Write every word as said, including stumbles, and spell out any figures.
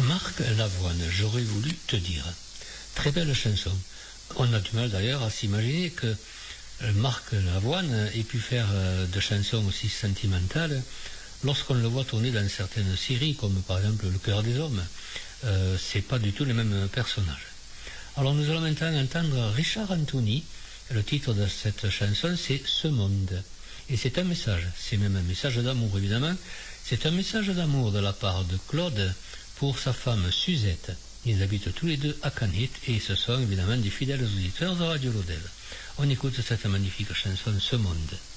Marc Lavoine, j'aurais voulu te dire. Très belle chanson. On a du mal d'ailleurs à s'imaginer que Marc Lavoine ait pu faire de chansons aussi sentimentales lorsqu'on le voit tourner dans certaines séries, comme par exemple Le Cœur des Hommes. Euh, c'est pas du tout les mêmes personnages. Alors nous allons maintenant entendre Richard Anthony. Le titre de cette chanson, c'est Ce Monde. Et c'est un message, c'est même un message d'amour évidemment. C'est un message d'amour de la part de Claude pour sa femme Suzette. Ils habitent tous les deux à Canit et ce sont évidemment des fidèles auditeurs de Radio Lodève. On écoute cette magnifique chanson Ce Monde.